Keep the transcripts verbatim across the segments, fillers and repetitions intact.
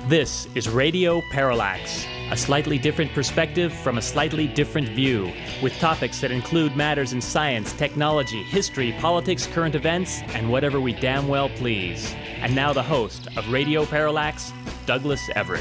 This is Radio Parallax, a slightly different perspective from a slightly different view, with topics that include matters in science, technology, history, politics, current events, and whatever we damn well please. And now the host of Radio Parallax, Douglas Everett.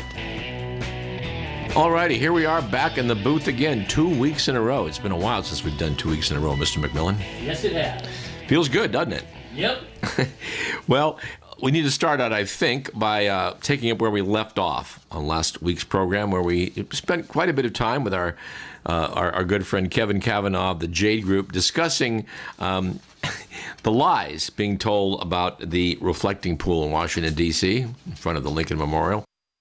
Alrighty, here we are back in the booth again, two weeks in a row. It's been a while since we've done two weeks in a row, Mister McMillan. Yes, it has. Feels good, doesn't it? Yep. Well, we need to start out, I think, by uh, taking up where we left off on last week's program, where we spent quite a bit of time with our uh, our, our good friend Kevin Kavanaugh of the Jade Group discussing um, the lies being told about the reflecting pool in Washington, D C, in front of the Lincoln Memorial.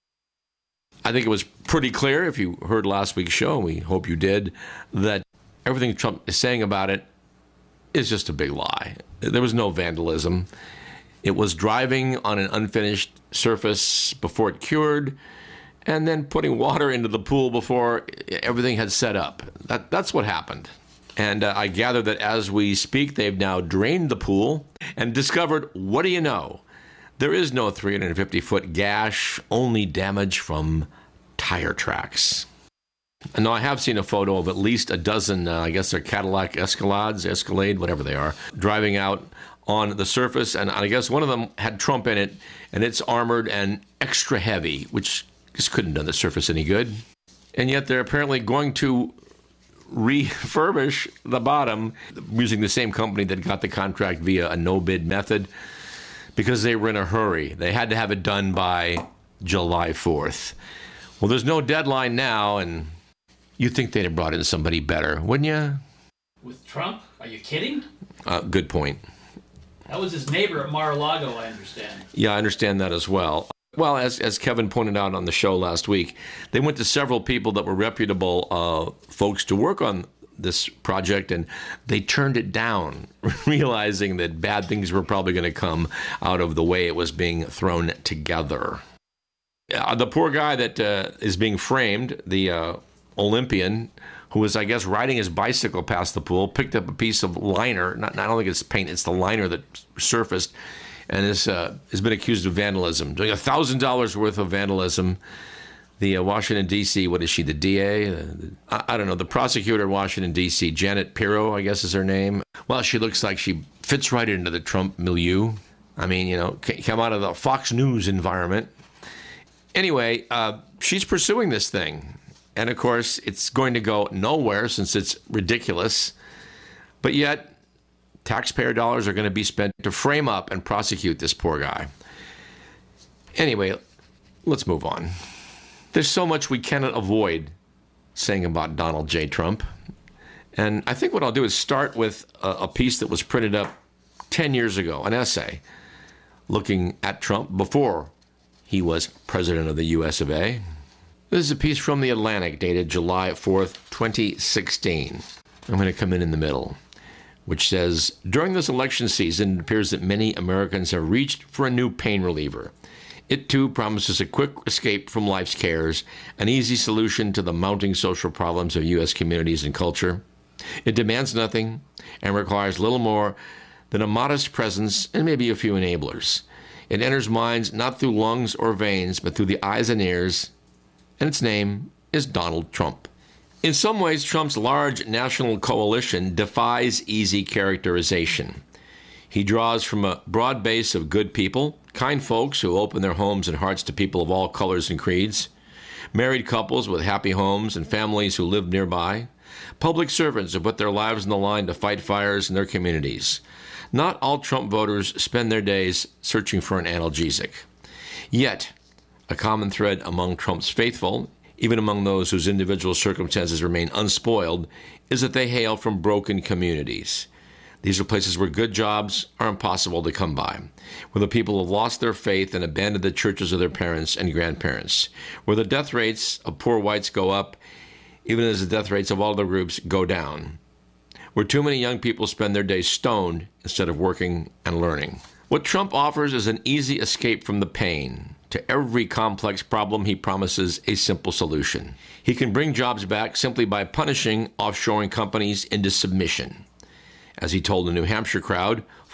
I think it was pretty clear, if you heard last week's show, and we hope you did, that everything Trump is saying about it is just a big lie. There was no vandalism. It was driving on an unfinished surface before it cured, and then putting water into the pool before everything had set up. That, that's what happened. And uh, I gather that as we speak, they've now drained the pool and discovered, what do you know? There is no three hundred fifty foot gash, only damage from tire tracks. And now I have seen a photo of at least a dozen, uh, I guess they're Cadillac Escalades, Escalade, whatever they are, driving out on the surface, and I guess one of them had Trump in it, and it's armored and extra heavy, which just couldn't have done the surface any good. And yet they're apparently going to refurbish the bottom using the same company that got the contract via a no-bid method because they were in a hurry. They had to have it done by July fourth. Well, there's no deadline now, and you'd think they'd have brought in somebody better, wouldn't you? With Trump? Are you kidding? Uh, good point. That was his neighbor at Mar-a-Lago, I understand. Yeah, I understand that as well. Well, as as Kevin pointed out on the show last week, they went to several people that were reputable uh, folks to work on this project, and they turned it down, realizing that bad things were probably going to come out of the way it was being thrown together. Uh, the poor guy that uh, is being framed, the uh, Olympian, who was, I guess, riding his bicycle past the pool, picked up a piece of liner. Not, I don't think it's paint, it's the liner that surfaced, and is, uh, has been accused of vandalism, doing one thousand dollars worth of vandalism. The uh, Washington, D C, what is she, the D A? Uh, the, I, I don't know, the prosecutor in Washington, D C, Janet Pirro, I guess is her name. Well, she looks like she fits right into the Trump milieu. I mean, you know, come out of the Fox News environment. Anyway, uh, she's pursuing this thing. And, of course, it's going to go nowhere since it's ridiculous. But yet, taxpayer dollars are going to be spent to frame up and prosecute this poor guy. Anyway, let's move on. There's so much we cannot avoid saying about Donald J. Trump. And I think what I'll do is start with a, a piece that was printed up ten years ago, an essay looking at Trump before he was president of the U S of A. This is a piece from The Atlantic dated July fourth, twenty sixteen. I'm going to come in in the middle, which says, during this election season, it appears that many Americans have reached for a new pain reliever. It, too, promises a quick escape from life's cares, an easy solution to the mounting social problems of U S communities and culture. It demands nothing and requires little more than a modest presence and maybe a few enablers. It enters minds not through lungs or veins, but through the eyes and ears, and its name is Donald Trump. In some ways, Trump's large national coalition defies easy characterization. He draws from a broad base of good people, kind folks who open their homes and hearts to people of all colors and creeds, married couples with happy homes and families who live nearby, public servants who put their lives on the line to fight fires in their communities. Not all Trump voters spend their days searching for an analgesic. Yet, a common thread among Trump's faithful, even among those whose individual circumstances remain unspoiled, is that they hail from broken communities. These are places where good jobs are impossible to come by, where the people have lost their faith and abandoned the churches of their parents and grandparents, where the death rates of poor whites go up, even as the death rates of all other groups go down, where too many young people spend their days stoned instead of working and learning. What Trump offers is an easy escape from the pain. To every complex problem, he promises a simple solution. He can bring jobs back simply by punishing offshoring companies into submission. As he told the New Hampshire crowd,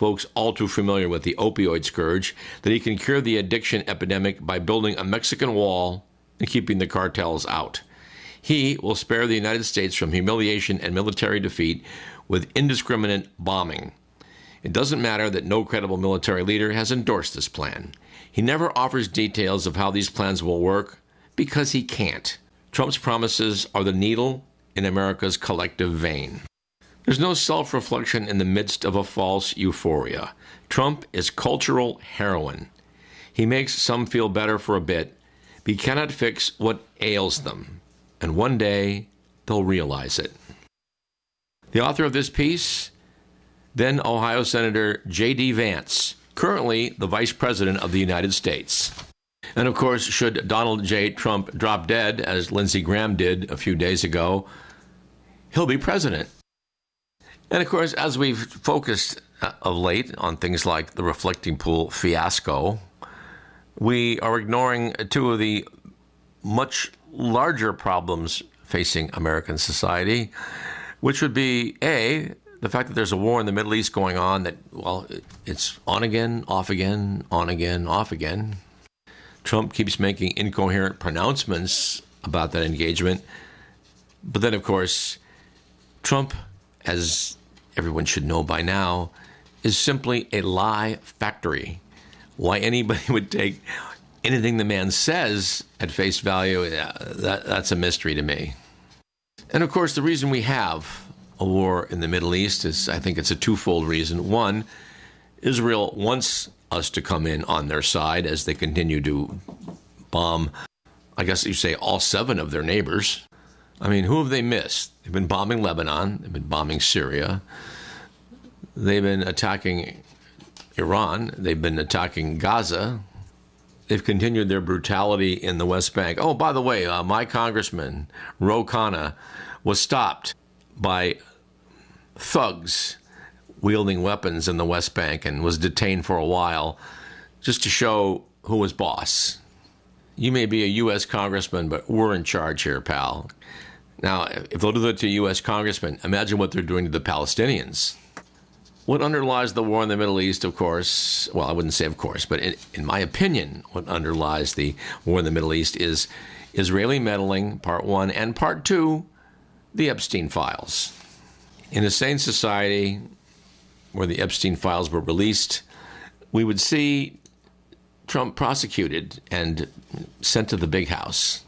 folks all too familiar with the opioid scourge, that he can cure the addiction epidemic by building a Mexican wall and keeping the cartels out. He will spare the United States from humiliation and military defeat with indiscriminate bombing. It doesn't matter that no credible military leader has endorsed this plan. He never offers details of how these plans will work because he can't. Trump's promises are the needle in America's collective vein. There's no self-reflection in the midst of a false euphoria. Trump is cultural heroin. He makes some feel better for a bit, but he cannot fix what ails them. And one day, they'll realize it. The author of this piece, then Ohio Senator J D Vance, currently the Vice President of the United States. And of course, should Donald J. Trump drop dead, as Lindsey Graham did a few days ago, he'll be president. And of course, as we've focused of late on things like the reflecting pool fiasco, we are ignoring two of the much larger problems facing American society, which would be, A, the fact that there's a war in the Middle East going on that, well, it's on again, off again, on again, off again. Trump keeps making incoherent pronouncements about that engagement. But then, of course, Trump, as everyone should know by now, is simply a lie factory. Why anybody would take anything the man says at face value, that, that's a mystery to me. And of course, the reason we have a war in the Middle East is, I think it's a twofold reason. One, Israel wants us to come in on their side as they continue to bomb, I guess you say, all seven of their neighbors. I mean, who have they missed? They've been bombing Lebanon. They've been bombing Syria. They've been attacking Iran. They've been attacking Gaza. They've continued their brutality in the West Bank. Oh, by the way, uh, my congressman, Ro Khanna, was stopped by thugs wielding weapons in the West Bank and was detained for a while just to show who was boss. You may be a U S congressman, but we're in charge here, pal. Now, if they'll do that to a U S congressman, imagine what they're doing to the Palestinians. What underlies the war in the Middle East, of course, well, I wouldn't say of course, but in, in my opinion, what underlies the war in the Middle East is Israeli meddling, part one, and part two, the Epstein files. In a sane society where the Epstein files were released, we would see Trump prosecuted and sent to the big house.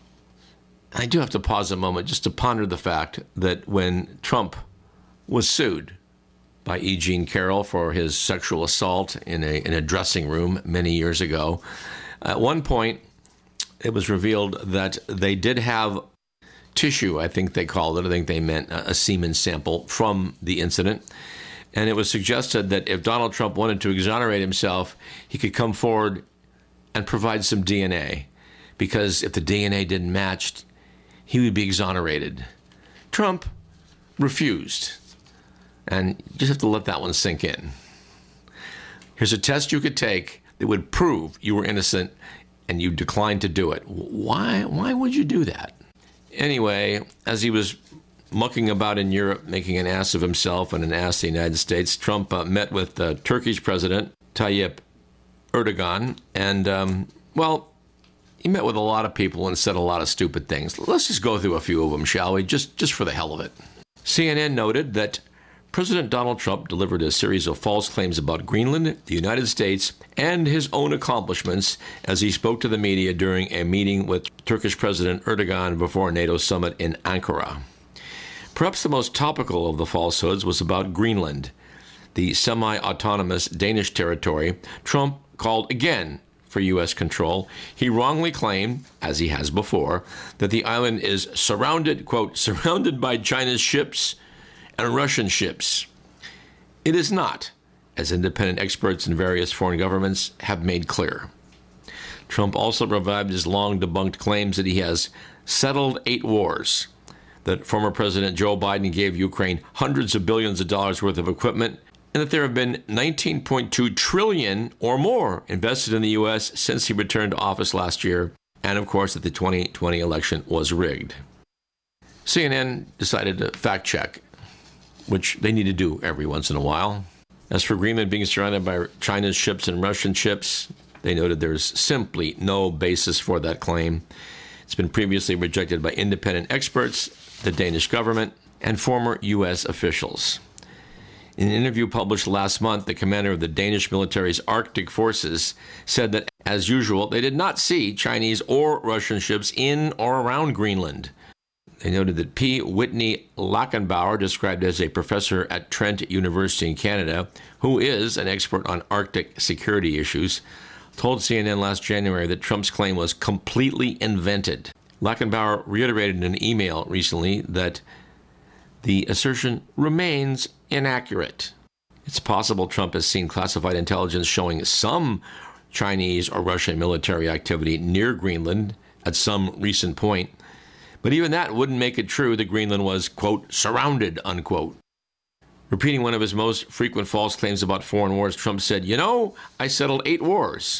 I do have to pause a moment just to ponder the fact that when Trump was sued by E. Jean Carroll for his sexual assault in a, in a dressing room many years ago, at one point it was revealed that they did have tissue, I think they called it, I think they meant a, a semen sample from the incident. And it was suggested that if Donald Trump wanted to exonerate himself, he could come forward and provide some D N A, because if the D N A didn't match, he would be exonerated. Trump refused. And you just have to let that one sink in. Here's a test you could take that would prove you were innocent, and you declined to do it. Why, why would you do that? Anyway, as he was mucking about in Europe, making an ass of himself and an ass of the United States, Trump uh, met with the Turkish president, Tayyip Erdogan, and, um, well, he met with a lot of people and said a lot of stupid things. Let's just go through a few of them, shall we? Just, just for the hell of it. C N N noted that President Donald Trump delivered a series of false claims about Greenland, the United States, and his own accomplishments as he spoke to the media during a meeting with Turkish President Erdogan before a NATO summit in Ankara. Perhaps the most topical of the falsehoods was about Greenland, the semi-autonomous Danish territory Trump called again for U S control. He wrongly claimed, as he has before, that the island is surrounded, quote, surrounded by China's ships and Russian ships. It is not, as independent experts in various foreign governments have made clear. Trump also revived his long-debunked claims that he has settled eight wars, that former President Joe Biden gave Ukraine hundreds of billions of dollars worth of equipment, and that there have been nineteen point two trillion dollars or more invested in the U S since he returned to office last year, and of course that the twenty twenty election was rigged. C N N decided to fact check, which they need to do every once in a while. As for Greenland being surrounded by China's ships and Russian ships, they noted there's simply no basis for that claim. It's been previously rejected by independent experts, the Danish government, and former U S officials. In an interview published last month, the commander of the Danish military's Arctic forces said that, as usual, they did not see Chinese or Russian ships in or around Greenland. They noted that P. Whitney Lachenbauer, described as a professor at Trent University in Canada, who is an expert on Arctic security issues, told C N N last January that Trump's claim was completely invented. Lachenbauer reiterated in an email recently that the assertion remains inaccurate. It's possible Trump has seen classified intelligence showing some Chinese or Russian military activity near Greenland at some recent point, but even that wouldn't make it true that Greenland was, quote, surrounded, unquote. Repeating one of his most frequent false claims about foreign wars, Trump said, you know, I settled eight wars.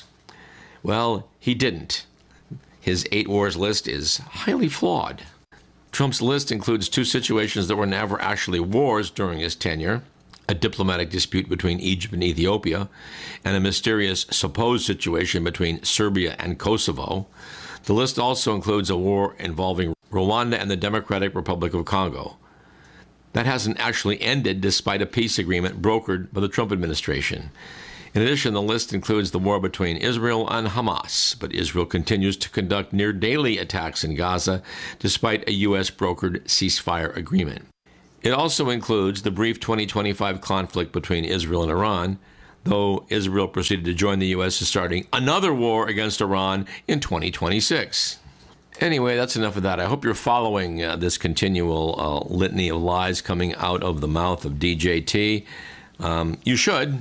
Well, he didn't. His eight wars list is highly flawed. Trump's list includes two situations that were never actually wars during his tenure, a diplomatic dispute between Egypt and Ethiopia, and a mysterious supposed situation between Serbia and Kosovo. The list also includes a war involving Rwanda and the Democratic Republic of Congo. That hasn't actually ended despite a peace agreement brokered by the Trump administration. In addition, the list includes the war between Israel and Hamas, but Israel continues to conduct near-daily attacks in Gaza despite a U S-brokered ceasefire agreement. It also includes the brief twenty twenty-five conflict between Israel and Iran, though Israel proceeded to join the U S in starting another war against Iran in twenty twenty-six. Anyway, that's enough of that. I hope you're following uh, this continual uh, litany of lies coming out of the mouth of D J T. Um, you should.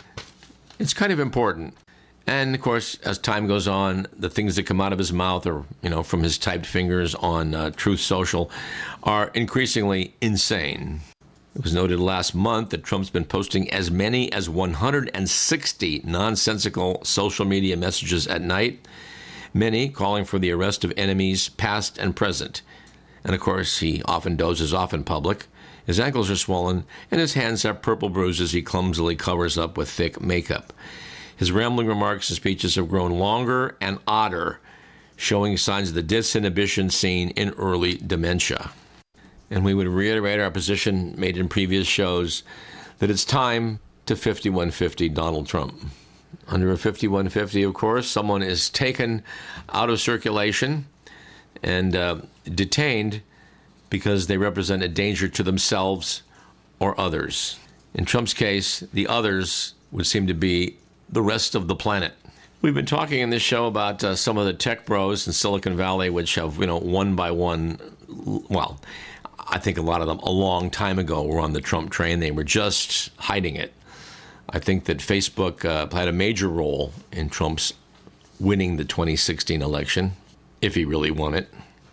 It's kind of important. And, of course, as time goes on, the things that come out of his mouth or, you know, from his typed fingers on uh, Truth Social are increasingly insane. It was noted last month that Trump's been posting as many as one hundred sixty nonsensical social media messages at night, many calling for the arrest of enemies past and present. And, of course, he often dozes off in public. His ankles are swollen, and his hands have purple bruises he clumsily covers up with thick makeup. His rambling remarks and speeches have grown longer and odder, showing signs of the disinhibition seen in early dementia. And we would reiterate our position made in previous shows that it's time to fifty-one fifty Donald Trump. Under a fifty-one fifty, of course, someone is taken out of circulation and uh, detained because they represent a danger to themselves or others. In Trump's case, the others would seem to be the rest of the planet. We've been talking in this show about uh, some of the tech bros in Silicon Valley, which have, you know, one by one, well, I think a lot of them a long time ago were on the Trump train. They were just hiding it. I think that Facebook uh, had a major role in Trump's winning the twenty sixteen election, if he really won it,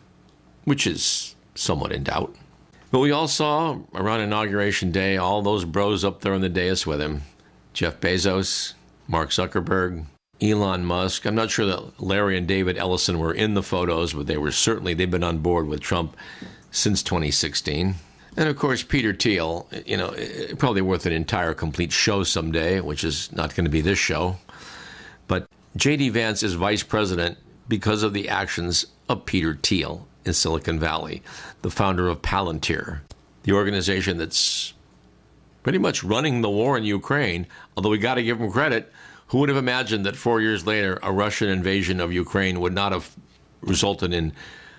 which is somewhat in doubt. But we all saw around Inauguration Day all those bros up there on the dais with him. Jeff Bezos, Mark Zuckerberg, Elon Musk. I'm not sure that Larry and David Ellison were in the photos, but they were certainly, they've been on board with Trump since twenty sixteen. And of course, Peter Thiel, you know, probably worth an entire complete show someday, which is not going to be this show. But J D Vance is vice president because of the actions of Peter Thiel in Silicon Valley, the founder of Palantir, the organization that's pretty much running the war in Ukraine, although we got to give him credit. Who would have imagined that four years later, a Russian invasion of Ukraine would not have resulted in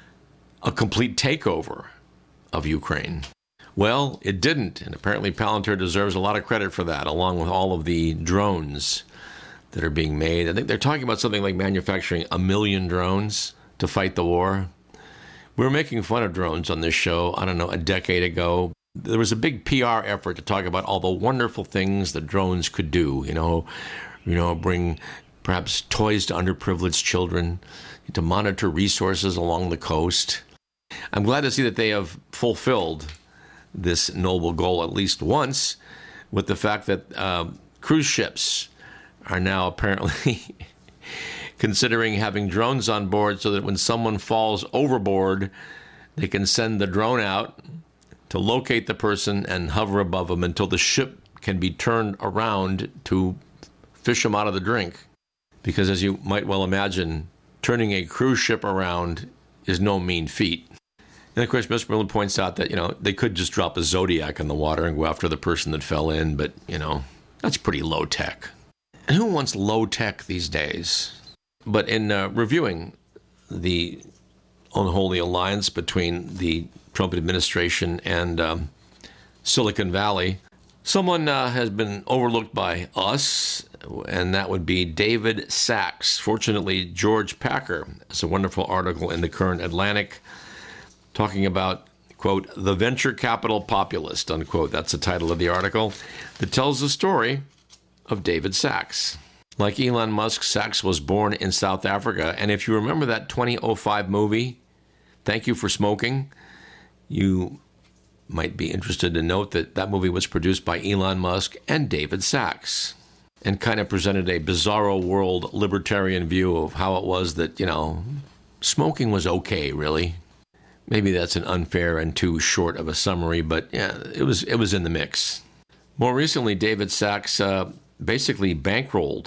a complete takeover of Ukraine? Well, it didn't, and apparently Palantir deserves a lot of credit for that, along with all of the drones that are being made. I think they're talking about something like manufacturing a million drones to fight the war. We were making fun of drones on this show, I don't know, a decade ago. There was a big P R effort to talk about all the wonderful things that drones could do, you know, you know, bring perhaps toys to underprivileged children, to monitor resources along the coast. I'm glad to see that they have fulfilled this noble goal at least once, with the fact that uh, cruise ships are now apparently considering having drones on board so that when someone falls overboard, they can send the drone out to locate the person and hover above them until the ship can be turned around to fish them out of the drink. Because as you might well imagine, turning a cruise ship around is no mean feat. And of course, Mister Miller points out that, you know, they could just drop a Zodiac in the water and go after the person that fell in, but, you know, that's pretty low tech. And who wants low tech these days? But in uh, reviewing the unholy alliance between the Trump administration and um, Silicon Valley, someone uh, has been overlooked by us, and that would be David Sacks. Fortunately, George Packer has a wonderful article in the current Atlantic talking about, quote, the venture capital populist, unquote. That's the title of the article that tells the story of David Sacks. Like Elon Musk, Sacks was born in South Africa. And if you remember that twenty oh five movie, Thank You for Smoking, you might be interested to note that that movie was produced by Elon Musk and David Sacks, and kind of presented a bizarro world libertarian view of how it was that, you know, smoking was okay, really. Maybe that's an unfair and too short of a summary, but yeah, it was it was in the mix. More recently, David Sacks uh, basically bankrolled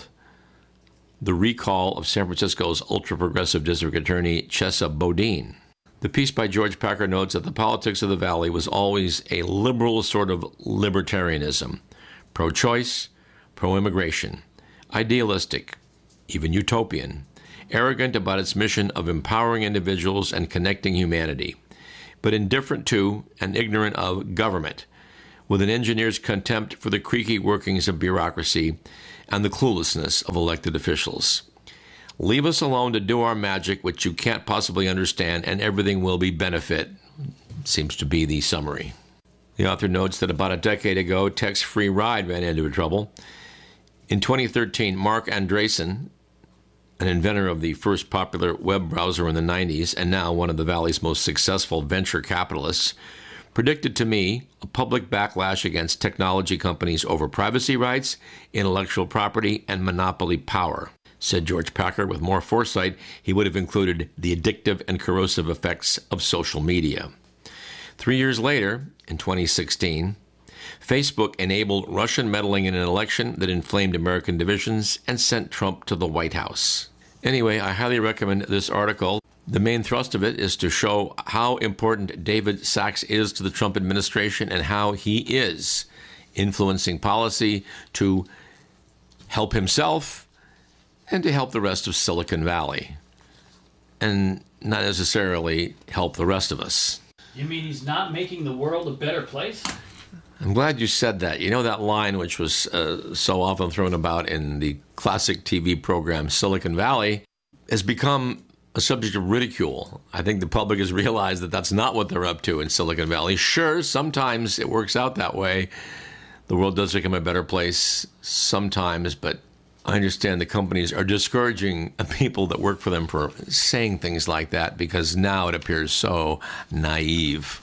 the recall of San Francisco's ultra-progressive district attorney, Chesa Boudin. The piece by George Packer notes that the politics of the Valley was always a liberal sort of libertarianism, pro-choice, pro-immigration, idealistic, even utopian, arrogant about its mission of empowering individuals and connecting humanity, but indifferent to and ignorant of government, with an engineer's contempt for the creaky workings of bureaucracy and the cluelessness of elected officials. Leave us alone to do our magic, which you can't possibly understand, and everything will be benefit, seems to be the summary. The author notes that about a decade ago, Text Free Ride ran into trouble. In twenty thirteen, Mark Andreessen, an inventor of the first popular web browser in the nineties, and now one of the Valley's most successful venture capitalists, predicted to me a public backlash against technology companies over privacy rights, intellectual property, and monopoly power. Said George Packer, with more foresight, he would have included the addictive and corrosive effects of social media. Three years later, in twenty sixteen, Facebook enabled Russian meddling in an election that inflamed American divisions and sent Trump to the White House. Anyway, I highly recommend this article. The main thrust of it is to show how important David Sacks is to the Trump administration and how he is influencing policy to help himself and to help the rest of Silicon Valley, and not necessarily help the rest of us. You mean he's not making the world a better place? I'm glad you said that. You know that line which was uh, so often thrown about in the classic T V program Silicon Valley has become a subject of ridicule. I think the public has realized that that's not what they're up to in Silicon Valley. Sure, sometimes it works out that way. The world does become a better place sometimes, but I understand the companies are discouraging people that work for them for saying things like that because now it appears so naive.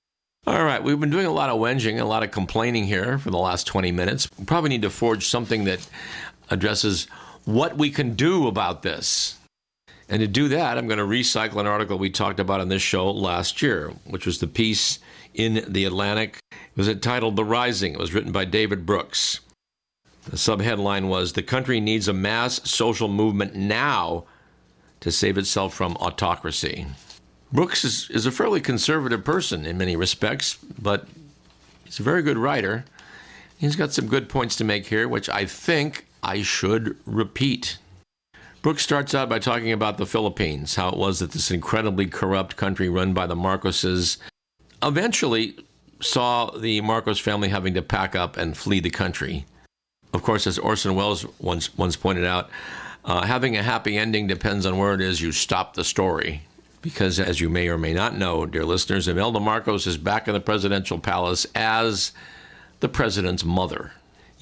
All right, we've been doing a lot of whinging, a lot of complaining here for the last twenty minutes. We probably need to forge something that addresses what we can do about this. And to do that, I'm going to recycle an article we talked about on this show last year, which was the piece in The Atlantic. It was entitled The Rising. It was written by David Brooks. The subheadline was, "The country needs a mass social movement now to save itself from autocracy." Brooks is, is a fairly conservative person in many respects, but he's a very good writer. He's got some good points to make here, which I think I should repeat. Brooks starts out by talking about the Philippines, how it was that this incredibly corrupt country run by the Marcoses eventually saw the Marcos family having to pack up and flee the country. Of course, as Orson Welles once, once pointed out, uh, having a happy ending depends on where it is you stop the story. Because as you may or may not know, dear listeners, Imelda Marcos is back in the presidential palace as the president's mother.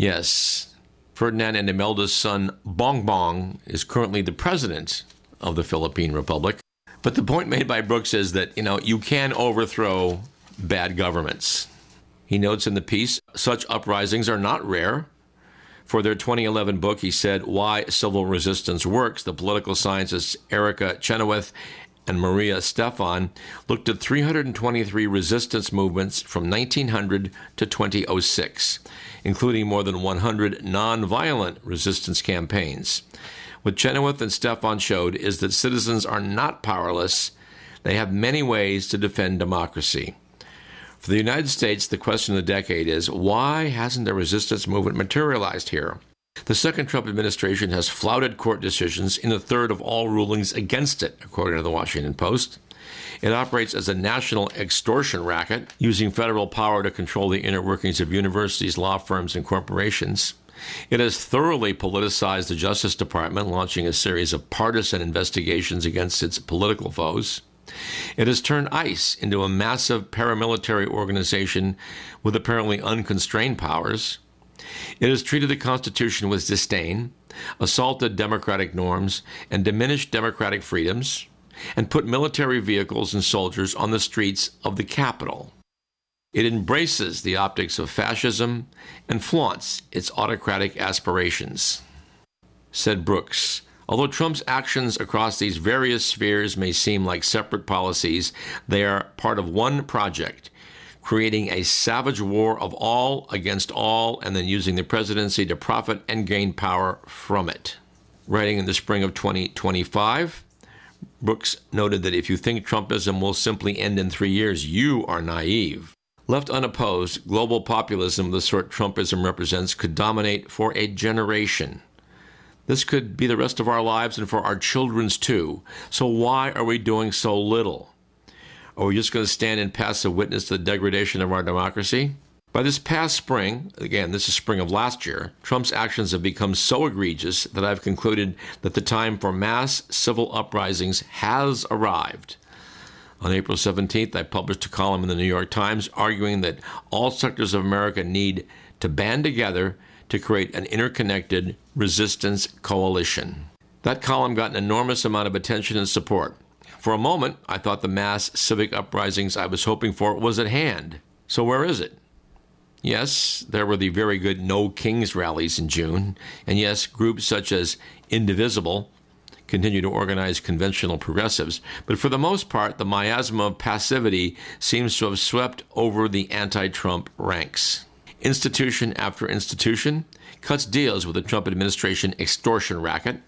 Yes, Ferdinand and Imelda's son, Bongbong, is currently the president of the Philippine Republic. But the point made by Brooks is that, you know, you can overthrow bad governments. He notes in the piece, such uprisings are not rare. For their twenty eleven book, he said, Why Civil Resistance Works, the political scientist Erica Chenoweth and Maria Stephan looked at three hundred twenty-three resistance movements from nineteen hundred to two thousand six, including more than one hundred nonviolent resistance campaigns. What Chenoweth and Stephan showed is that citizens are not powerless. They have many ways to defend democracy. For the United States, the question of the decade is, why hasn't a resistance movement materialized here? The second Trump administration has flouted court decisions in a third of all rulings against it, according to the Washington Post. It operates as a national extortion racket, using federal power to control the inner workings of universities, law firms, and corporations. It has thoroughly politicized the Justice Department, launching a series of partisan investigations against its political foes. It has turned ICE into a massive paramilitary organization with apparently unconstrained powers. It has treated the Constitution with disdain, assaulted democratic norms, and diminished democratic freedoms, and put military vehicles and soldiers on the streets of the Capitol. It embraces the optics of fascism and flaunts its autocratic aspirations. Said Brooks, although Trump's actions across these various spheres may seem like separate policies, they are part of one project, creating a savage war of all against all, and then using the presidency to profit and gain power from it. Writing in the spring of twenty twenty-five, Brooks noted that if you think Trumpism will simply end in three years, you are naive. Left unopposed, global populism of the sort Trumpism represents could dominate for a generation. This could be the rest of our lives and for our children's too. So why are we doing so little? Are we just going to stand in passive witness to the degradation of our democracy? By this past spring, again, this is spring of last year, Trump's actions have become so egregious that I've concluded that the time for mass civil uprisings has arrived. On April seventeenth, I published a column in the New York Times arguing that all sectors of America need to band together to create an interconnected resistance coalition. That column got an enormous amount of attention and support. For a moment, I thought the mass civic uprisings I was hoping for was at hand. So where is it? Yes, there were the very good No Kings rallies in June, and yes, groups such as Indivisible continue to organize conventional progressives, but for the most part, the miasma of passivity seems to have swept over the anti-Trump ranks. Institution after institution cuts deals with the Trump administration extortion racket.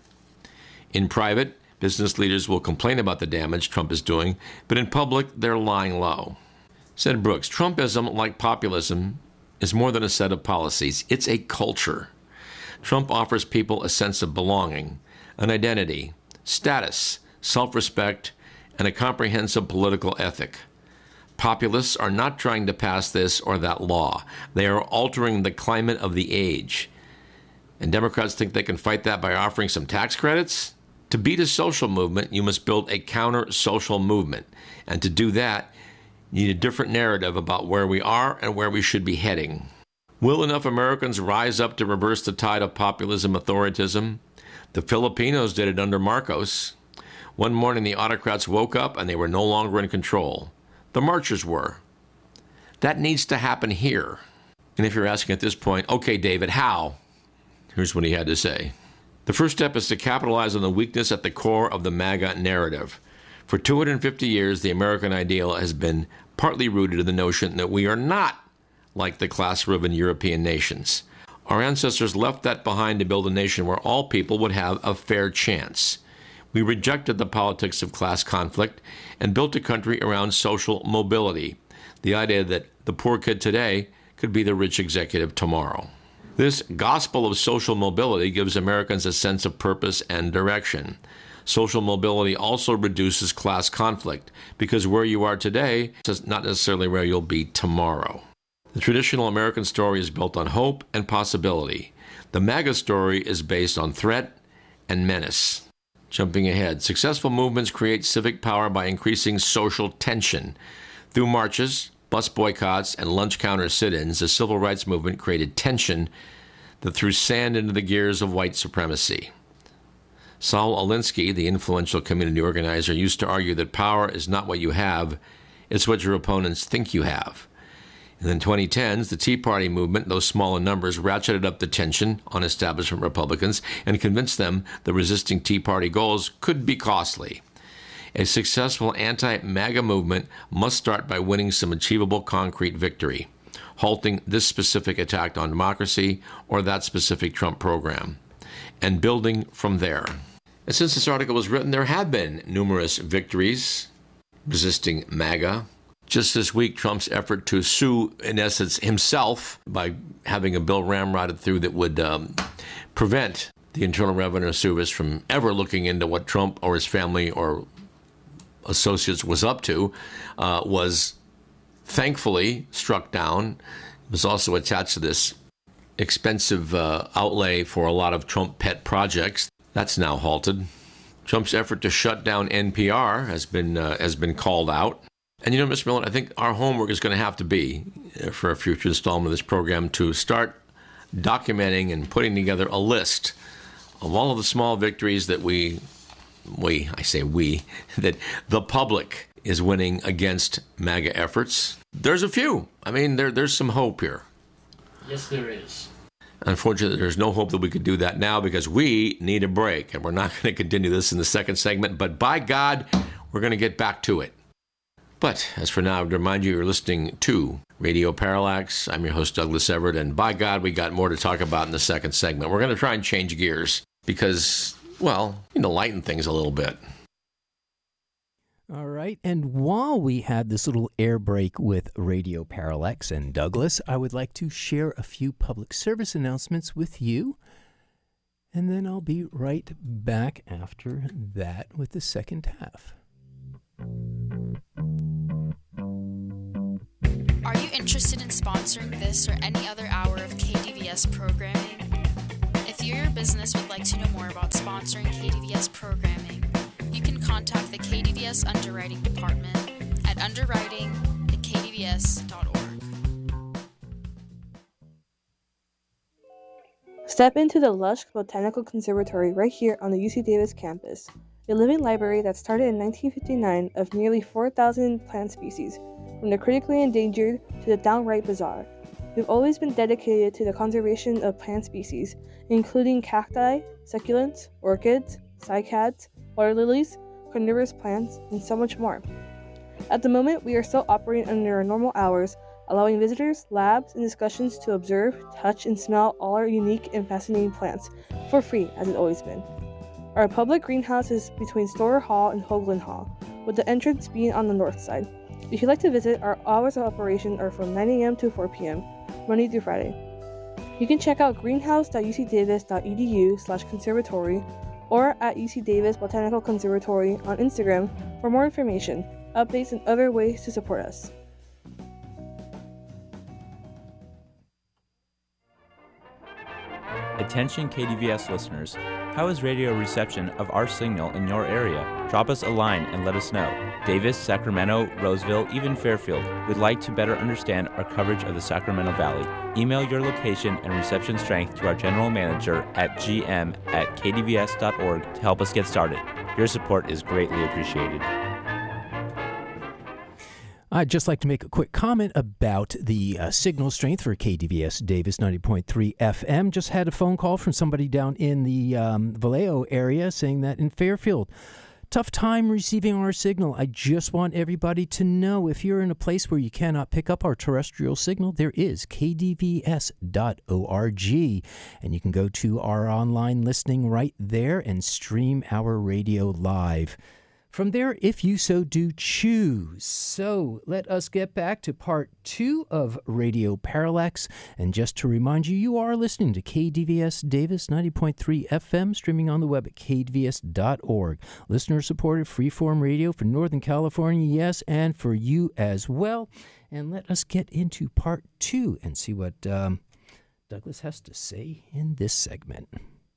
In private, business leaders will complain about the damage Trump is doing, but in public, they're lying low. Said Brooks, Trumpism, like populism, is more than a set of policies. It's a culture. Trump offers people a sense of belonging, an identity, status, self-respect, and a comprehensive political ethic. Populists are not trying to pass this or that law. They are altering the climate of the age. And Democrats think they can fight that by offering some tax credits? To beat a social movement, you must build a counter-social movement. And to do that, you need a different narrative about where we are and where we should be heading. Will enough Americans rise up to reverse the tide of populism authoritism? The Filipinos did it under Marcos. One morning, the autocrats woke up and they were no longer in control. The marchers were. That needs to happen here. And if you're asking at this point, okay, David, how? Here's what he had to say. The first step is to capitalize on the weakness at the core of the MAGA narrative. For two hundred fifty years, the American ideal has been partly rooted in the notion that we are not like the class-riven European nations. Our ancestors left that behind to build a nation where all people would have a fair chance. We rejected the politics of class conflict and built a country around social mobility, the idea that the poor kid today could be the rich executive tomorrow. This gospel of social mobility gives Americans a sense of purpose and direction. Social mobility also reduces class conflict, because where you are today is not necessarily where you'll be tomorrow. The traditional American story is built on hope and possibility. The MAGA story is based on threat and menace. Jumping ahead, successful movements create civic power by increasing social tension. Through marches, bus boycotts, and lunch counter sit-ins, the civil rights movement created tension that threw sand into the gears of white supremacy. Saul Alinsky, the influential community organizer, used to argue that power is not what you have, it's what your opponents think you have. In the twenty tens, the Tea Party movement, though small in numbers, ratcheted up the tension on establishment Republicans and convinced them that resisting Tea Party goals could be costly. A successful anti-MAGA movement must start by winning some achievable concrete victory, halting this specific attack on democracy or that specific Trump program, and building from there. And since this article was written, there have been numerous victories resisting MAGA. Just this week, Trump's effort to sue, in essence, himself by having a bill ramrodded through that would um, prevent the Internal Revenue Service from ever looking into what Trump or his family or associates was up to, uh, was thankfully struck down. It was also attached to this expensive uh, outlay for a lot of Trump pet projects. That's now halted. Trump's effort to shut down N P R has been uh, has been called out. And you know, Mister Millen, I think our homework is going to have to be, uh, for a future installment of this program, to start documenting and putting together a list of all of the small victories that we, we, I say we, that the public is winning against MAGA efforts. There's a few. I mean, there there's some hope here. Yes, there is. Unfortunately, there's no hope that we could do that now because we need a break, and we're not going to continue this in the second segment. But by God, we're going to get back to it. But as for now, I would remind you, you're listening to Radio Parallax. I'm your host, Douglas Everett, and by God, we got more to talk about in the second segment. We're going to try and change gears because, well, you know, lighten things a little bit. All right, and while we had this little air break with Radio Parallax and Douglas, I would like to share a few public service announcements with you, and then I'll be right back after that with the second half. Are you interested in sponsoring this or any other hour of K D V S programming? If you or your business would like to know more about sponsoring K D V S programming, you can contact the K D V S Underwriting Department at underwriting at k d v s dot org. Step into the lush Botanical Conservatory right here on the U C Davis campus, a living library that started in nineteen fifty-nine of nearly four thousand plant species, from the critically endangered to the downright bizarre. We've always been dedicated to the conservation of plant species, including cacti, succulents, orchids, cycads, water lilies, carnivorous plants, and so much more. At the moment, we are still operating under our normal hours, allowing visitors, labs, and discussions to observe, touch, and smell all our unique and fascinating plants, for free, as it's always been. Our public greenhouse is between Storer Hall and Hoagland Hall, with the entrance being on the north side. If you'd like to visit, our hours of operation are from nine a.m. to four p.m., Monday through Friday. You can check out greenhouse dot u c davis dot e d u slash conservatory or at U C Davis Botanical Conservatory on Instagram for more information, updates, and other ways to support us. Attention K D V S listeners, how is radio reception of our signal in your area? Drop us a line and let us know. Davis, Sacramento, Roseville, even Fairfield would like to better understand our coverage of the Sacramento Valley. Email your location and reception strength to our general manager at g m at k d v s dot org to help us get started. Your support is greatly appreciated. I'd just like to make a quick comment about the uh, signal strength for K D V S Davis ninety point three F M. Just had a phone call from somebody down in the um, Vallejo area saying that in Fairfield, tough time receiving our signal. I just want everybody to know, if you're in a place where you cannot pick up our terrestrial signal, there is k d v s dot org, and you can go to our online listening right there and stream our radio live from there, if you so do choose. So let us get back to part two of Radio Parallax. And just to remind you, you are listening to K D V S Davis ninety point three F M, streaming on the web at k d v s dot org. Listener-supported freeform radio for Northern California, yes, and for you as well. And let us get into part two and see what um, Douglas has to say in this segment.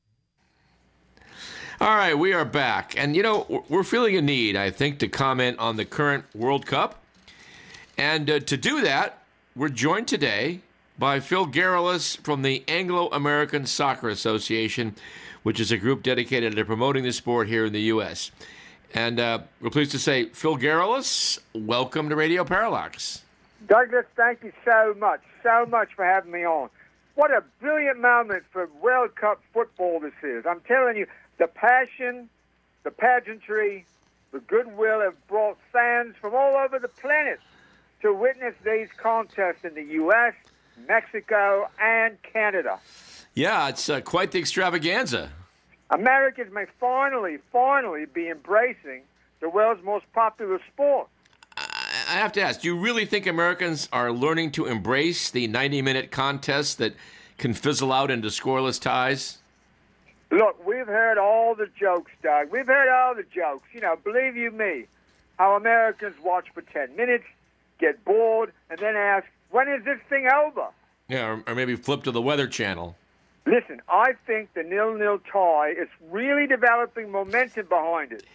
All right, we are back. And, you know, we're feeling a need, I think, to comment on the current World Cup. And uh, to do that, we're joined today by Phil Garalis from the Anglo-American Soccer Association, which is a group dedicated to promoting the sport here in the U S. And uh, we're pleased to say, Phil Garalis, welcome to Radio Parallax. Douglas, thank you so much, so much for having me on. What a brilliant moment for World Cup football this is. I'm telling you, the passion, the pageantry, the goodwill have brought fans from all over the planet to witness these contests in the U S, Mexico, and Canada. Yeah, it's uh, quite the extravaganza. Americans may finally, finally be embracing the world's most popular sport. I have to ask, do you really think Americans are learning to embrace the ninety-minute contests that can fizzle out into scoreless ties? Look, we've heard all the jokes, Doug. We've heard all the jokes. You know, believe you me, how Americans watch for ten minutes, get bored, and then ask, when is this thing over? Yeah, or, or maybe flip to the Weather Channel. Listen, I think the nil-nil tie is really developing momentum behind it.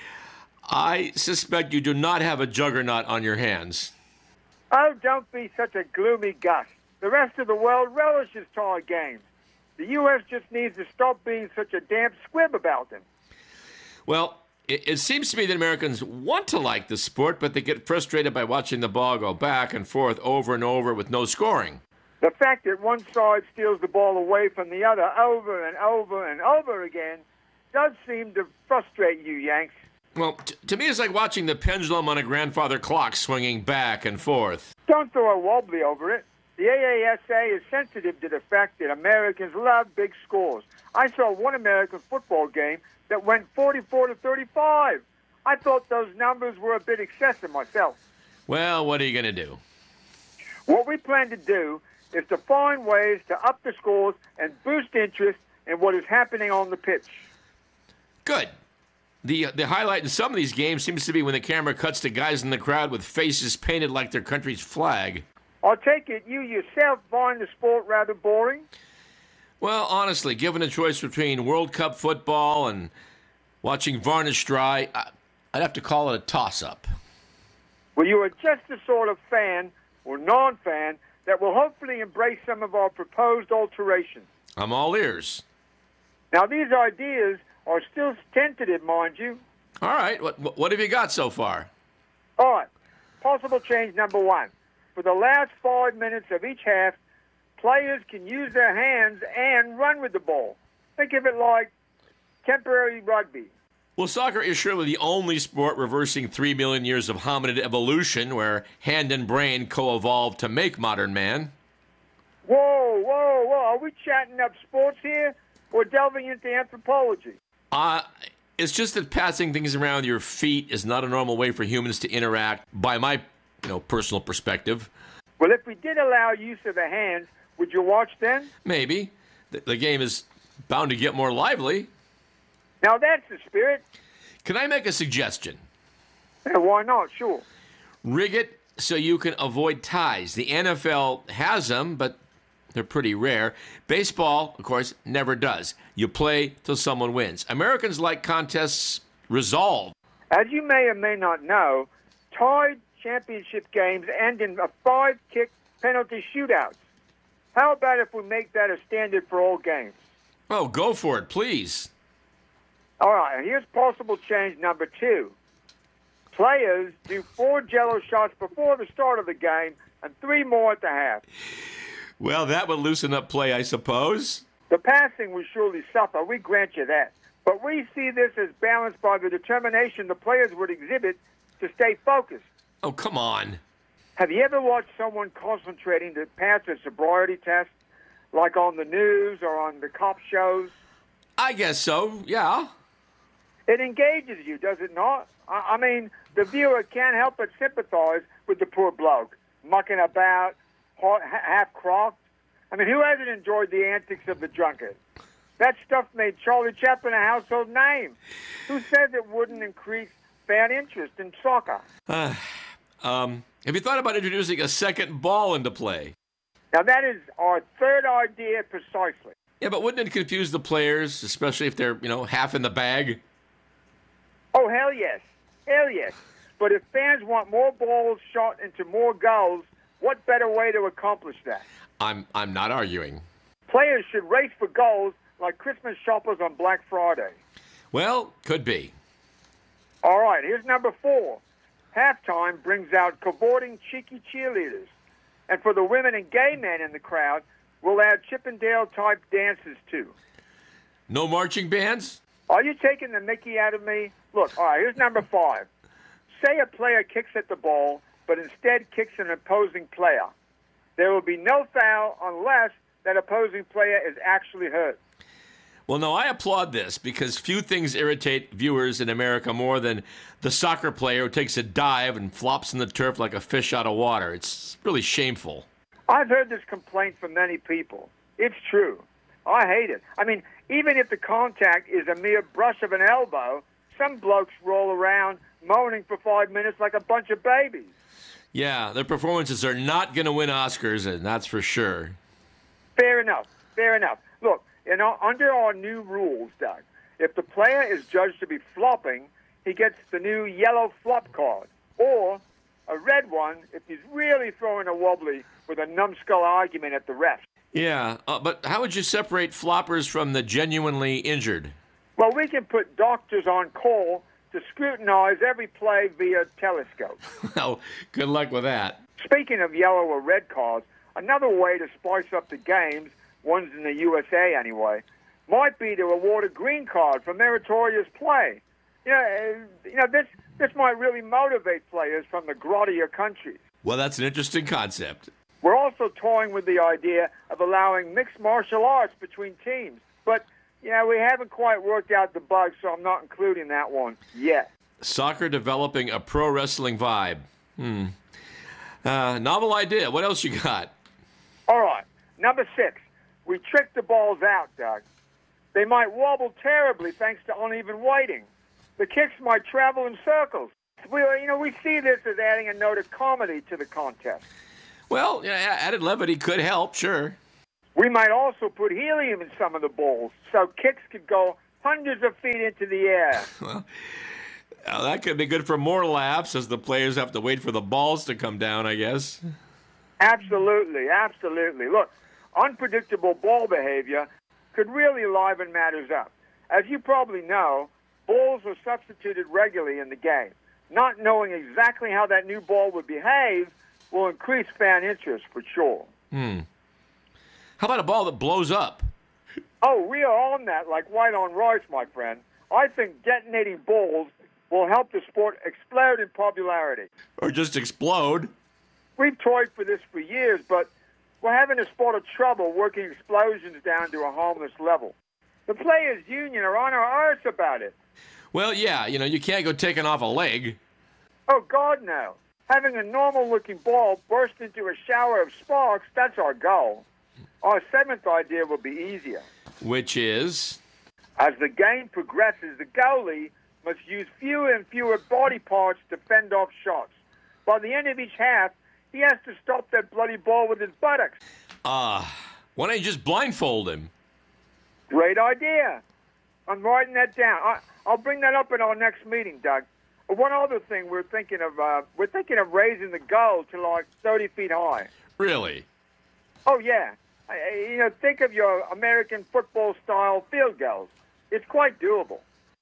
I suspect you do not have a juggernaut on your hands. Oh, don't be such a gloomy Gus. The rest of the world relishes tie games. The U S just needs to stop being such a damp squib about them. Well, it, it seems to me that Americans want to like the sport, but they get frustrated by watching the ball go back and forth over and over with no scoring. The fact that one side steals the ball away from the other over and over and over again does seem to frustrate you, Yanks. Well, t- to me, it's like watching the pendulum on a grandfather clock swinging back and forth. Don't throw a wobbly over it. The A A S A is sensitive to the fact that Americans love big scores. I saw one American football game that went forty-four to thirty-five. I thought those numbers were a bit excessive myself. Well, what are you going to do? What we plan to do is to find ways to up the scores and boost interest in what is happening on the pitch. Good. The the highlight in some of these games seems to be when the camera cuts to guys in the crowd with faces painted like their country's flag. I'll take it you yourself find the sport rather boring? Well, honestly, given a choice between World Cup football and watching varnish dry, I'd have to call it a toss-up. Well, you are just the sort of fan or non-fan that will hopefully embrace some of our proposed alterations. I'm all ears. Now, these ideas are still tentative, mind you. All right. What, what have you got so far? All right. Possible change number one. For the last five minutes of each half, players can use their hands and run with the ball. Think of it like temporary rugby. Well, soccer is surely the only sport reversing three million years of hominid evolution where hand and brain co-evolved to make modern man. Whoa, whoa, whoa. Are we chatting up sports here or delving into anthropology? Uh, it's just that passing things around your feet is not a normal way for humans to interact, by my you know, personal perspective. Well, if we did allow use of the hands, would you watch then? Maybe. The, the game is bound to get more lively. Now, that's the spirit. Can I make a suggestion? Yeah, why not? Sure. Rig it so you can avoid ties. The N F L has them, but they're pretty rare. Baseball, of course, never does. You play till someone wins. Americans like contests resolved. As you may or may not know, tied championship games end in a five-kick penalty shootouts. How about if we make that a standard for all games? Oh, go for it, please. All right, here's possible change number two. Players do four jello shots before the start of the game and three more at the half. Well, that would loosen up play, I suppose. The passing will surely suffer, we grant you that. But we see this as balanced by the determination the players would exhibit to stay focused. Oh, come on. Have you ever watched someone concentrating to pass a sobriety test, like on the news or on the cop shows? I guess so, yeah. It engages you, does it not? I, I mean, the viewer can't help but sympathize with the poor bloke, mucking about, half-crossed. I mean, who hasn't enjoyed the antics of the drunkard? That stuff made Charlie Chaplin a household name. Who says it wouldn't increase fan interest in soccer? Uh, um, have you thought about introducing a second ball into play? Now, that is our third idea precisely. Yeah, but wouldn't it confuse the players, especially if they're, you know, half in the bag? Oh, hell yes. Hell yes. But if fans want more balls shot into more goals, what better way to accomplish that? I'm I'm not arguing. Players should race for goals like Christmas shoppers on Black Friday. Well, could be. All right, here's number four. Halftime brings out cavorting, cheeky cheerleaders. And for the women and gay men in the crowd, we'll add Chippendale-type dances, too. No marching bands? Are you taking the mickey out of me? Look, all right, here's number five. Say a player kicks at the ball, but instead kicks an opposing player. There will be no foul unless that opposing player is actually hurt. Well, no, I applaud this because few things irritate viewers in America more than the soccer player who takes a dive and flops in the turf like a fish out of water. It's really shameful. I've heard this complaint from many people. It's true. I hate it. I mean, even if the contact is a mere brush of an elbow, some blokes roll around moaning for five minutes like a bunch of babies. Yeah, their performances are not going to win Oscars, and that's for sure. Fair enough. Fair enough. Look, you know, under our new rules, Doug, if the player is judged to be flopping, he gets the new yellow flop card, or a red one if he's really throwing a wobbly with a numbskull argument at the ref. Yeah, uh, but how would you separate floppers from the genuinely injured? Well, we can put doctors on call to scrutinize every play via telescope. Well, good luck with that. Speaking of yellow or red cards, another way to spice up the games, ones in the U S A anyway, might be to award a green card for meritorious play. You know, uh, you know this this might really motivate players from the grottier countries. Well, that's an interesting concept. We're also toying with the idea of allowing mixed martial arts between teams, but you know, we haven't quite worked out the bugs, so I'm not including that one yet. Soccer developing a pro wrestling vibe. Hmm. Uh, novel idea. What else you got? All right. Number six. We trick the balls out, Doug. They might wobble terribly thanks to uneven weighting. The kicks might travel in circles. We, you know, we see this as adding a note of comedy to the contest. Well, yeah, added levity could help, sure. We might also put helium in some of the balls, so kicks could go hundreds of feet into the air. Well, uh, that could be good for more laughs as the players have to wait for the balls to come down, I guess. Absolutely, absolutely. Look, unpredictable ball behavior could really liven matters up. As you probably know, balls are substituted regularly in the game. Not knowing exactly how that new ball would behave will increase fan interest for sure. Hmm. How about a ball that blows up? Oh, we are on that like white on rice, my friend. I think detonating balls will help the sport explode in popularity. Or just explode. We've toyed for this for years, but we're having a spot of trouble working explosions down to a harmless level. The Players Union are on our arse about it. Well, yeah, you know, you can't go taking off a leg. Oh, God, no. Having a normal-looking ball burst into a shower of sparks, that's our goal. Our seventh idea will be easier. Which is? As the game progresses, the goalie must use fewer and fewer body parts to fend off shots. By the end of each half, he has to stop that bloody ball with his buttocks. Ah, uh, why don't you just blindfold him? Great idea. I'm writing that down. I, I'll bring that up in our next meeting, Doug. One other thing we're thinking of, uh, we're thinking of raising the goal to like thirty feet high. Really? Oh, yeah. I, you know, think of your American football-style field goals. It's quite doable.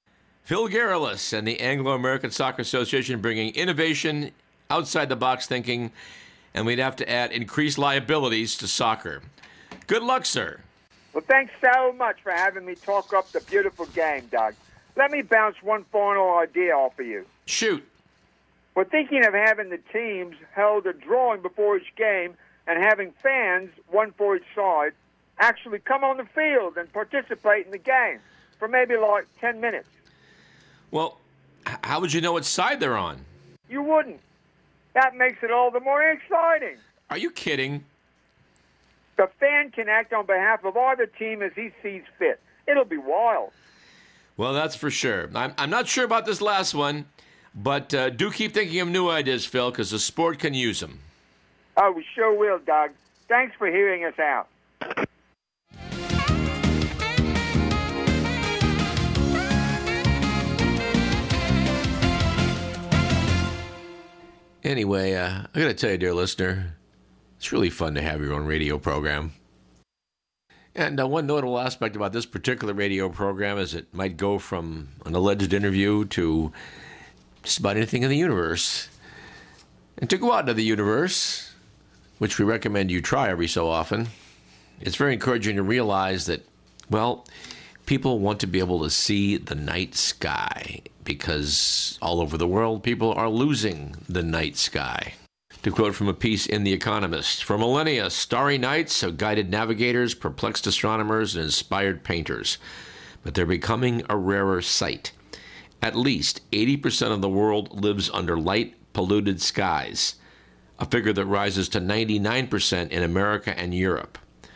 Phil Garalis and the Anglo-American Soccer Association bringing innovation, outside-the-box thinking, and we'd have to add increased liabilities to soccer. Good luck, sir. Well, thanks so much for having me talk up the beautiful game, Doug. Let me bounce one final idea off of you. Shoot. We're thinking of having the teams held a drawing before each game and having fans, one for each side, actually come on the field and participate in the game for maybe like ten minutes. Well, how would you know what side they're on? You wouldn't. That makes it all the more exciting. Are you kidding? The fan can act on behalf of either team as he sees fit. It'll be wild. Well, that's for sure. I'm, I'm not sure about this last one, but uh, do keep thinking of new ideas, Phil, because the sport can use them. Oh, we sure will, Doug. Thanks for hearing us out. Anyway, uh, I got to tell you, dear listener, it's really fun to have your own radio program. And uh, one notable aspect about this particular radio program is it might go from an alleged interview to just about anything in the universe. And to go out into the universe, which we recommend you try every so often, it's very encouraging to realize that, well, people want to be able to see the night sky because all over the world, people are losing the night sky. To quote from a piece in The Economist, for millennia, starry nights have guided navigators, perplexed astronomers, and inspired painters. But they're becoming a rarer sight. At least eighty percent of the world lives under light-polluted skies, a figure that rises to ninety-nine percent in America and Europe.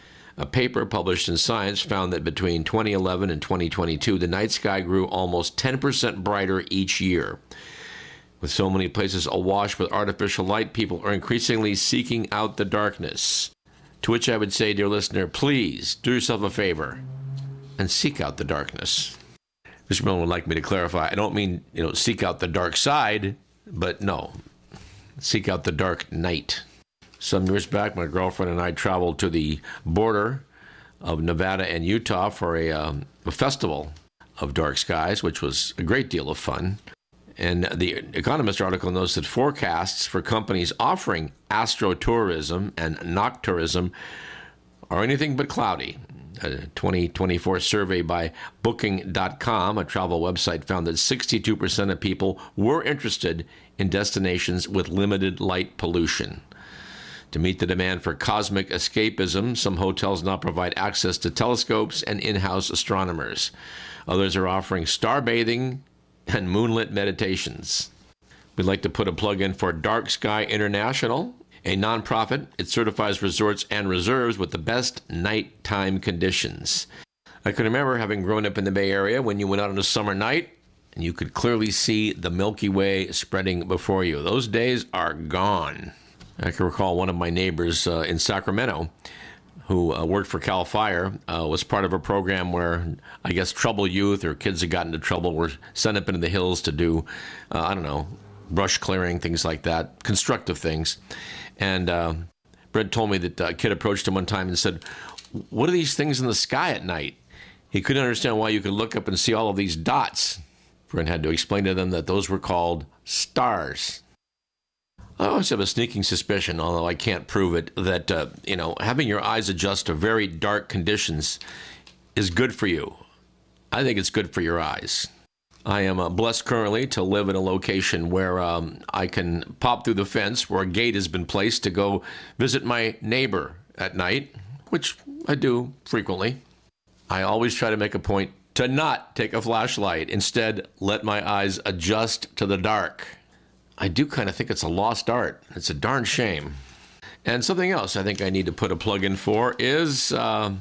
A paper published in Science found that between twenty eleven and twenty twenty-two, the night sky grew almost ten percent brighter each year. With so many places awash with artificial light, people are increasingly seeking out the darkness. To which I would say, dear listener, please do yourself a favor and seek out the darkness. Mister Miller would like me to clarify. I don't mean, you know, seek out the dark side, but no, seek out the dark night. Some years back, my girlfriend and I traveled to the border of Nevada and Utah for a, um, a festival of dark skies, which was a great deal of fun. And the Economist article notes that forecasts for companies offering astrotourism and noctourism are anything but cloudy. A twenty twenty-four survey by Booking dot com, a travel website, found that sixty-two percent of people were interested in destinations with limited light pollution. To meet the demand for cosmic escapism, some hotels now provide access to telescopes and in-house astronomers. Others are offering star bathing and moonlit meditations. We'd like to put a plug in for Dark Sky International, a nonprofit. It certifies resorts and reserves with the best nighttime conditions. I can remember having grown up in the Bay Area when you went out on a summer night and you could clearly see the Milky Way spreading before you. Those days are gone. I can recall one of my neighbors uh, in Sacramento who uh, worked for CAL FIRE, uh, was part of a program where I guess troubled youth or kids that got into trouble were sent up into the hills to do, uh, I don't know, brush clearing, things like that, constructive things. And uh, Brent told me that a kid approached him one time and said, "What are these things in the sky at night?" He couldn't understand why you could look up and see all of these dots. Brent had to explain to them that those were called stars. I always have a sneaking suspicion, although I can't prove it, that, uh, you know, having your eyes adjust to very dark conditions is good for you. I think it's good for your eyes. I am uh, blessed currently to live in a location where um, I can pop through the fence where a gate has been placed to go visit my neighbor at night, which I do frequently. I always try to make a point to not take a flashlight. Instead, let my eyes adjust to the dark. I do kind of think it's a lost art. It's a darn shame. And something else I think I need to put a plug in for is uh,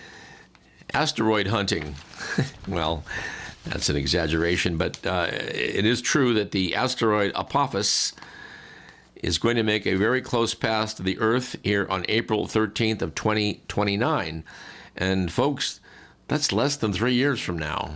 asteroid hunting. Well, that's an exaggeration, but uh, it is true that the asteroid Apophis is going to make a very close pass to the Earth here on April thirteenth of twenty twenty-nine. And folks, that's less than three years from now.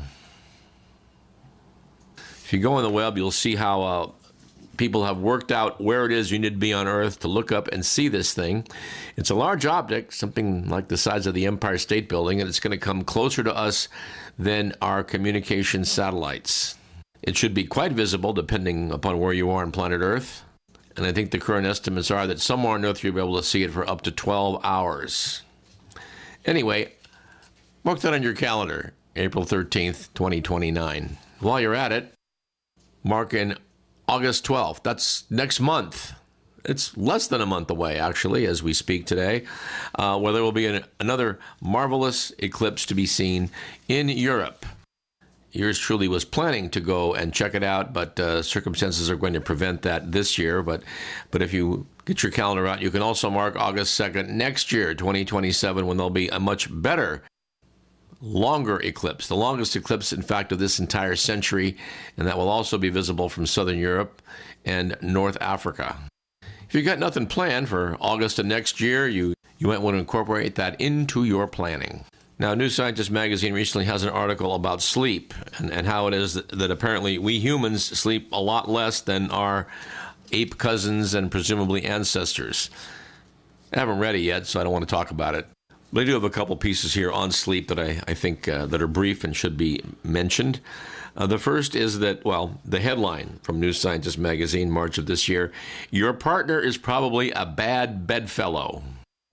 If you go on the web, you'll see how uh, people have worked out where it is you need to be on Earth to look up and see this thing. It's a large object, something like the size of the Empire State Building, and it's going to come closer to us than our communication satellites. It should be quite visible depending upon where you are on planet Earth. And I think the current estimates are that somewhere on Earth you'll be able to see it for up to twelve hours. Anyway, mark that on your calendar, April thirteenth, twenty twenty-nine. While you're at it, mark in August twelfth. That's next month. It's less than a month away, actually, as we speak today, uh, where there will be an, another marvelous eclipse to be seen in Europe. Yours truly was planning to go and check it out, but uh, circumstances are going to prevent that this year. But, but if you get your calendar out, you can also mark August second next year, twenty twenty-seven, when there'll be a much better, longer eclipse, the longest eclipse, in fact, of this entire century, and that will also be visible from southern Europe and North Africa. If you've got nothing planned for August of next year, you, you might want to incorporate that into your planning. Now, New Scientist magazine recently has an article about sleep and, and how it is that, that apparently we humans sleep a lot less than our ape cousins and presumably ancestors. I haven't read it yet, so I don't want to talk about it. But I do have a couple pieces here on sleep that I, I think uh, that are brief and should be mentioned. Uh, the first is that, well, the headline from New Scientist magazine, March of this year, your partner is probably a bad bedfellow.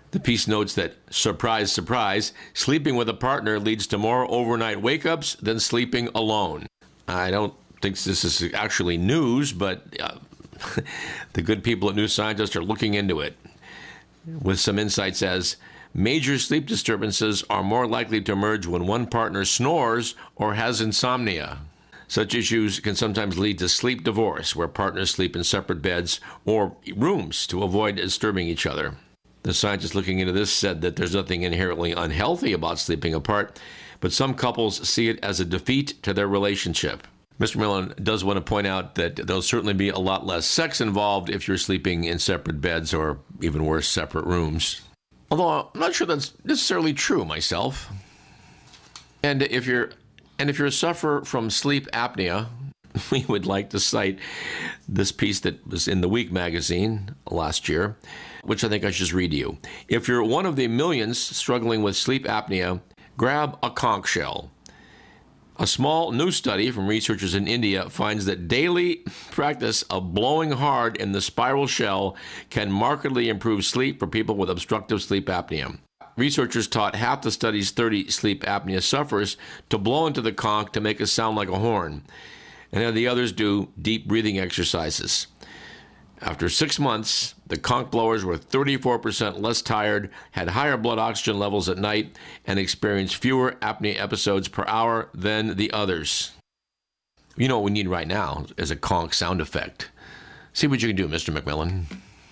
The piece notes that, surprise, surprise, sleeping with a partner leads to more overnight wake-ups than sleeping alone. I don't think this is actually news, but uh, the good people at New Scientist are looking into it with some insights as major sleep disturbances are more likely to emerge when one partner snores or has insomnia. Such issues can sometimes lead to sleep divorce, where partners sleep in separate beds or rooms to avoid disturbing each other. The scientist looking into this said that there's nothing inherently unhealthy about sleeping apart, but some couples see it as a defeat to their relationship. Mister Millen does want to point out that there'll certainly be a lot less sex involved if you're sleeping in separate beds or, even worse, separate rooms. Although I'm not sure that's necessarily true myself. And if you're and if you're a sufferer from sleep apnea, we would like to cite this piece that was in the Week magazine last year, which I think I should just read to you. If you're one of the millions struggling with sleep apnea, grab a conch shell. A small new study from researchers in India finds that daily practice of blowing hard in the spiral shell can markedly improve sleep for people with obstructive sleep apnea. Researchers taught half the study's thirty sleep apnea sufferers to blow into the conch to make it sound like a horn, and then the others do deep breathing exercises. After six months, the conch blowers were thirty-four percent less tired, had higher blood oxygen levels at night, and experienced fewer apnea episodes per hour than the others. You know what we need right now is a conch sound effect. See what you can do, Mister McMillan.